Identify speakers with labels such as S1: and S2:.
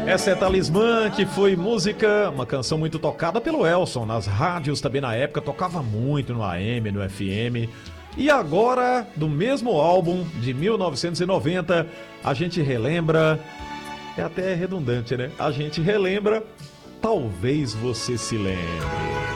S1: Essa é Talismã, que foi música, uma canção muito tocada pelo Elson nas rádios também na época, tocava muito no AM, no FM. E agora, do mesmo álbum de 1990, a gente relembra, é até redundante, né? A gente relembra, talvez você se lembre.